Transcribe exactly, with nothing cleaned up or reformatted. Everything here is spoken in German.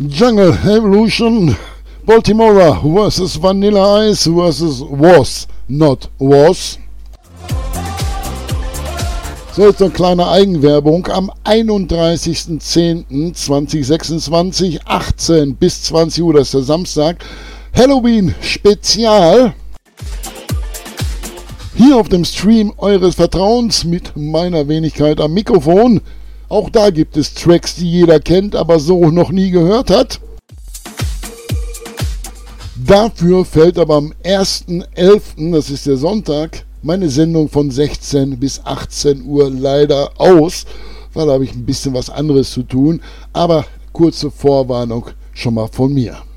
Jungle Evolution, Baltimore versus Vanilla Ice versus Was, not Was. So, jetzt eine kleine Eigenwerbung. Am einunddreißigsten zehnten zweitausendsechsundzwanzig, achtzehn bis zwanzig Uhr, das ist der Samstag, Halloween Spezial. Hier auf dem Stream eures Vertrauens mit meiner Wenigkeit am Mikrofon. Auch da gibt es Tracks, die jeder kennt, aber so noch nie gehört hat. Dafür fällt aber am ersten elften, das ist der Sonntag, meine Sendung von sechzehn bis achtzehn Uhr leider aus, weil da habe ich ein bisschen was anderes zu tun. Aber kurze Vorwarnung schon mal von mir.